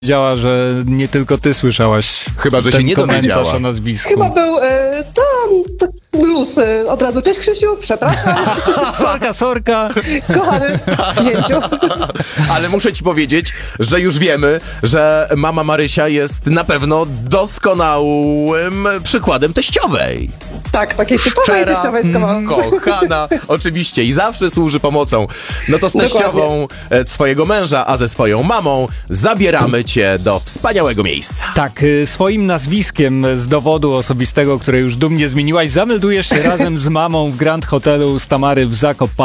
Wiedziała, że nie tylko ty słyszałaś. Chyba, że się nie komentarz dowiedziała. o nazwisku. Chyba był to blues od razu. Cześć Krzysiu, przepraszam, Sorka. kochany zięciu. Ale muszę ci powiedzieć, że już wiemy, że mama Marysia jest na pewno doskonałym przykładem teściowej. Tak, takiej typowej teściowej z kawału. Kochana, oczywiście i zawsze służy pomocą. No to z teściową swojego męża, a ze swoją mamą zabieramy cię do wspaniałego miejsca. Tak, swoim nazwiskiem z dowodu osobistego, które już dumnie zmieniłaś, zameldujesz się razem z mamą w Grand Hotelu z Tamary w Zakopane.